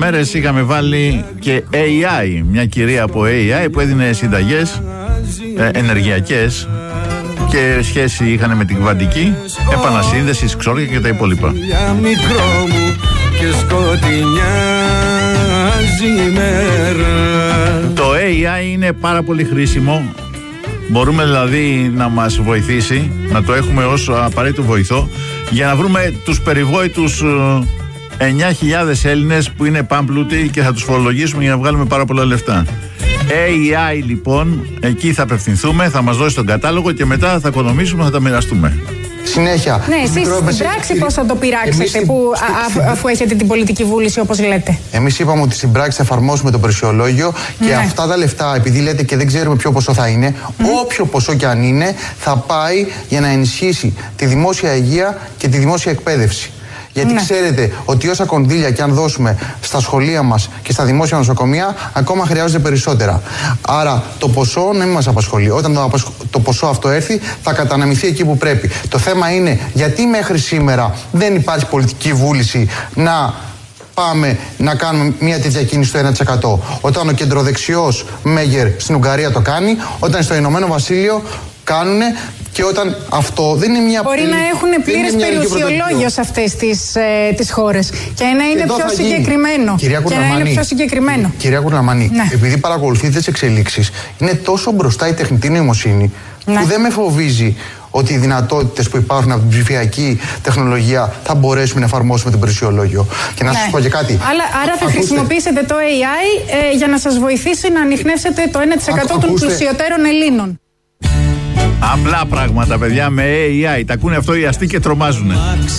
μέρες είχαμε βάλει και AI, μια κυρία από AI που έδινε συνταγές ενεργειακές και σχέση είχαν με την κβαντική, επανασύνδεση, ξόρια και τα υπόλοιπα. Το AI είναι πάρα πολύ χρήσιμο. Μπορούμε δηλαδή να μας βοηθήσει, να το έχουμε ως απαραίτητο βοηθό για να βρούμε τους περιβόητους 9.000 Έλληνες που είναι πάμπλουτοι και θα τους φορολογήσουμε για να βγάλουμε πάρα πολλά λεφτά. AI λοιπόν, εκεί θα απευθυνθούμε, θα μας δώσει τον κατάλογο και μετά θα οικονομήσουμε, θα τα μοιραστούμε. Συνέχεια. Ναι, εσείς στην πράξη πώς θα το πειράξετε αφού έχετε την πολιτική βούληση όπως λέτε? Εμείς είπαμε ότι στην πράξη θα εφαρμόσουμε το περιουσιολόγιο και αυτά τα λεφτά, επειδή λέτε και δεν ξέρουμε ποιο ποσό θα είναι, όποιο ποσό και αν είναι, θα πάει για να ενισχύσει τη δημόσια υγεία και τη δημόσια εκπαίδευση. Γιατί ξέρετε ότι όσα κονδύλια και αν δώσουμε στα σχολεία μας και στα δημόσια νοσοκομεία, ακόμα χρειάζονται περισσότερα. Άρα το ποσό να μην μας απασχολεί. Όταν το ποσό αυτό έρθει, θα καταναμηθεί εκεί που πρέπει. Το θέμα είναι γιατί μέχρι σήμερα δεν υπάρχει πολιτική βούληση να πάμε να κάνουμε μια τέτοια κίνηση στο 1%. Όταν ο κεντροδεξιός Μέγερ στην Ουγγαρία το κάνει, όταν στο Ηνωμένο Βασίλειο κάνουνε. Και όταν αυτό δεν είναι μια μπορεί να έχουν πλήρες περιουσιολόγιο σε αυτές τις χώρες και να είναι πιο συγκεκριμένο. Κυρία Κουρναμανή, επειδή παρακολουθείτε τις εξελίξεις, είναι τόσο μπροστά η τεχνητή νοημοσύνη που δεν με φοβίζει ότι οι δυνατότητες που υπάρχουν από την ψηφιακή τεχνολογία θα μπορέσουμε να εφαρμόσουμε το περιουσιολόγιο. Και να σας πω και κάτι. Άρα θα χρησιμοποιήσετε το AI για να σας βοηθήσει να ανιχνεύσετε το 1% των πλουσιωτέρων Ελλήνων. Απλά πράγματα, παιδιά, με AI. Τα ακούνε αυτό οι αστεί και τρομάζουνε.